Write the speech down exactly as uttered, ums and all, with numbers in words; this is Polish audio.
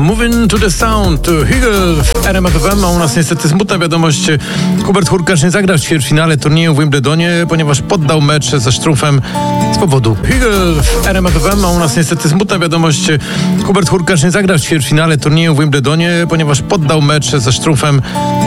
Moving to the Sound, Hegel w R M F F M, a u nas niestety smutna wiadomość. Hubert Hurkacz nie zagra w ćwierćfinale turnieju w Wimbledonie, ponieważ poddał mecz ze Strumpfem z powodu. Hegel w R M F F M, a u nas niestety smutna wiadomość. Hubert Hurkacz nie zagra w ćwierćfinale turnieju w Wimbledonie, ponieważ poddał mecz ze Strumpfem